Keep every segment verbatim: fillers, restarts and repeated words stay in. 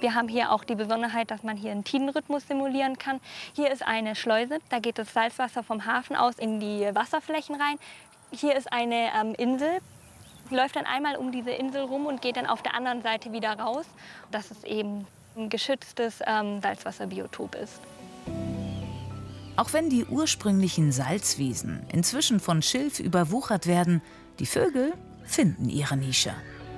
Wir haben hier auch die Besonderheit, dass man hier einen Tidenrhythmus simulieren kann. Hier ist eine Schleuse, da geht das Salzwasser vom Hafen aus in die Wasserflächen rein. Hier ist eine ähm, Insel, die läuft dann einmal um diese Insel rum und geht dann auf der anderen Seite wieder raus. Dass es eben ein geschütztes ähm, Salzwasserbiotop ist. Auch wenn die ursprünglichen Salzwiesen inzwischen von Schilf überwuchert werden, die Vögel finden ihre Nische.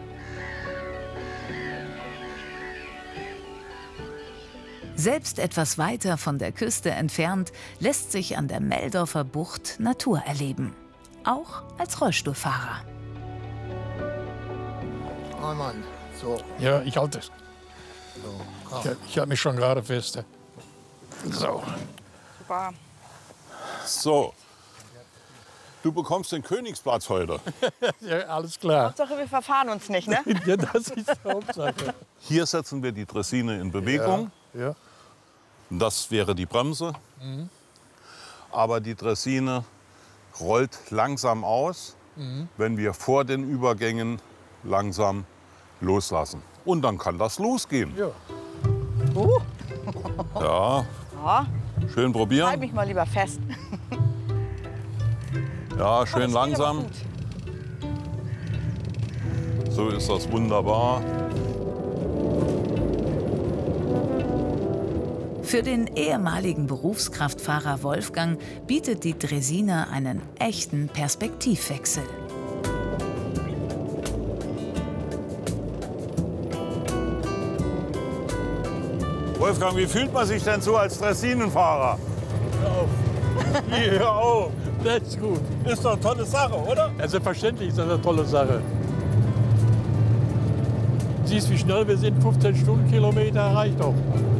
Selbst etwas weiter von der Küste entfernt lässt sich an der Meldorfer Bucht Natur erleben. Auch als Rollstuhlfahrer. Oh Mann, so. Ja, ich halte es. So, ich ich halte mich schon gerade fest. So. Super. So. Du bekommst den Königsplatz heute. Ja, alles klar. Hauptsache, wir verfahren uns nicht, ne? Ja, das ist die Hauptsache. Hier setzen wir die Draisine in Bewegung. Ja, ja. Das wäre die Bremse. Mhm. Aber die Draisine rollt langsam aus, mhm. wenn wir vor den Übergängen langsam loslassen. Und dann kann das losgehen. Ja. Uh. Ja. Ja. Schön probieren. Halt mich mal lieber fest. Ja, schön oh, langsam. So ist das wunderbar. Für den ehemaligen Berufskraftfahrer Wolfgang bietet die Draisine einen echten Perspektivwechsel. Wolfgang, wie fühlt man sich denn so als Draisinenfahrer? Hör auf. Hör auf. Das ist gut. Ist doch eine tolle Sache, oder? Ja, selbstverständlich ist das eine tolle Sache. Siehst, wie schnell wir sind, fünfzehn Stundenkilometer reicht doch.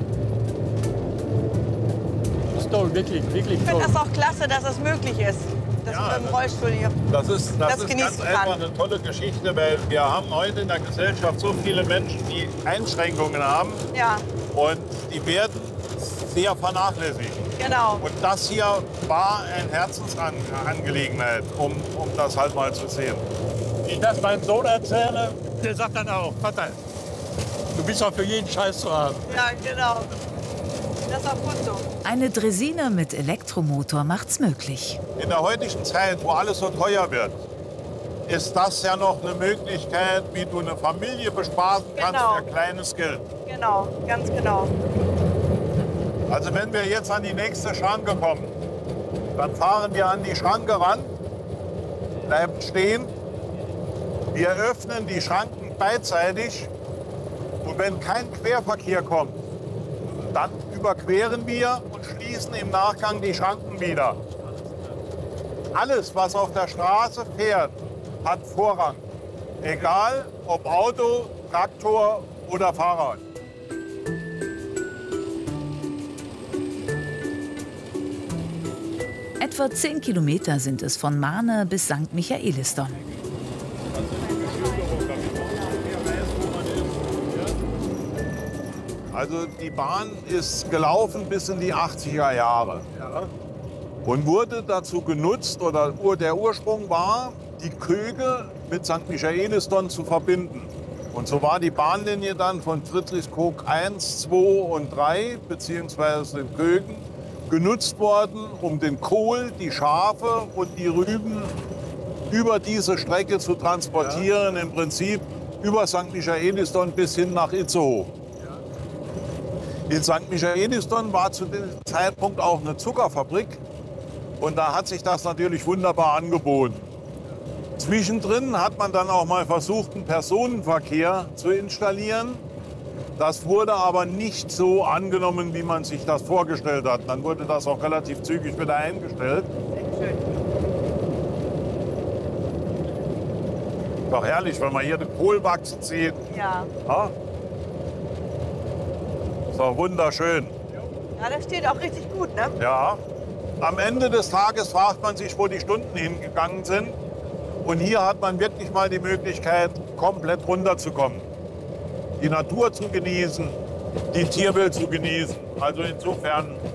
Das ist toll, wirklich, wirklich Ich toll. finde das auch klasse, dass es möglich ist, dass Ja, man mit dem das- Rollstuhl hier Das ist, das Das ist genießen ganz einfach kann. eine tolle Geschichte, weil wir haben heute in der Gesellschaft so viele Menschen, die Einschränkungen haben Ja, und die werden sehr vernachlässigt. genau. Und das hier war eine Herzensangelegenheit, um, um das halt mal zu sehen. Wenn ich das meinem Sohn erzähle, der sagt dann auch, Vater, du bist auch für jeden Scheiß zu haben. Ja, genau. Das ist auch gut so. Eine Draisine mit Elektromotor macht's möglich. In der heutigen Zeit, wo alles so teuer wird, ist das ja noch eine Möglichkeit, wie du eine Familie bespaßen kannst Genau. für kleines Geld. Genau, ganz genau. Also wenn wir jetzt an die nächste Schranke kommen, dann fahren wir an die Schranke ran, bleiben stehen, wir öffnen die Schranken beidseitig und wenn kein Querverkehr kommt, dann überqueren wir und schließen im Nachgang die Schranken wieder. Alles, was auf der Straße fährt, hat Vorrang. Egal ob Auto, Traktor oder Fahrrad. Etwa zehn Kilometer sind es von Mahne bis Sankt Michaelisdonn. Also die Bahn ist gelaufen bis in die achtziger Jahre und wurde dazu genutzt, oder der Ursprung war, die Köge mit Sankt Michaelisdonn zu verbinden. Und so war die Bahnlinie dann von Friedrichskoog eins, zwei und drei, beziehungsweise den Kögen, genutzt worden, um den Kohl, die Schafe und die Rüben über diese Strecke zu transportieren, im Prinzip über Sankt Michaelisdonn bis hin nach Itzehoe. In Sankt Michaelisdonn war zu dem Zeitpunkt auch eine Zuckerfabrik und da hat sich das natürlich wunderbar angeboten. Zwischendrin hat man dann auch mal versucht, einen Personenverkehr zu installieren. Das wurde aber nicht so angenommen, wie man sich das vorgestellt hat. Dann wurde das auch relativ zügig wieder eingestellt. Doch herrlich, wenn man hier den Kohl wachsen sieht. Ja. Ja? Ist doch wunderschön. Ja, das steht auch richtig gut, ne? Ja. Am Ende des Tages fragt man sich, wo die Stunden hingegangen sind. Und hier hat man wirklich mal die Möglichkeit, komplett runterzukommen. Die Natur zu genießen, die Tierwelt zu genießen. Also insofern